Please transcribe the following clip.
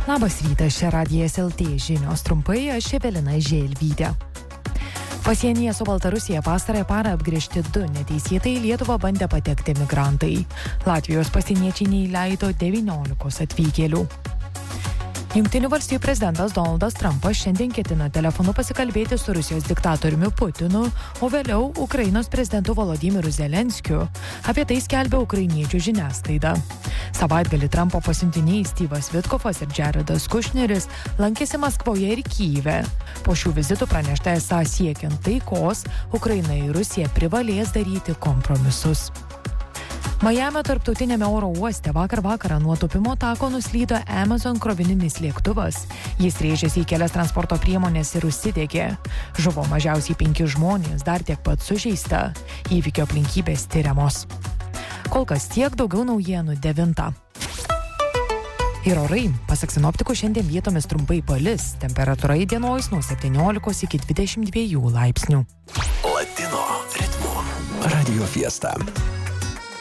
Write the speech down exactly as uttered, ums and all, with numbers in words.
Labas rytas, čia Radijas L T žinios trumpai, aš Evelina Želvytė. Pasienyje su Baltarusija pastarąją parą apgręžti du neteisėtai į Lietuvą bandę patekti migrantai. Latvijos pasieniečiai neįleido devyniolikos atvykėlių. Jungtinių valstijų prezidentas Donaldas Trumpas šiandien ketina telefonu pasikalbėti su Rusijos diktatoriumi Putinu, o vėliau Ukrainos prezidentu Volodymyru Zelenskiu. Apie tai skelbia ukrainiečių žiniasklaida. Savaitgalį Trumpo pasiuntiniai Styvas Vitkofas ir Jaredas Kušneris lankėsi Maskvoje ir Kyjive. Po šių vizitų pranešta esą siekiant taikos, Ukraina ir Rusija privalės daryti kompromisus. Majamio tarptautinėme oro uoste vakar vakarą nuo tūpimo tako nuslydo Amazon krovininis lėktuvas. Jis rėžėsi į kelias transporto priemonės ir užsidegė. Žuvo mažiausiai penki žmonės, dar tiek pat sužeista. Įvykio aplinkybės tiriamos. Kol kas tiek, daugiau naujienų devintą. Ir orai, pasak sinoptikų, šiandien vietomis trumpai palis. Temperatūra įdienojus nuo septyniolikos iki dvidešimt dviejų laipsnių. Latino ritmų Radio Fiesta.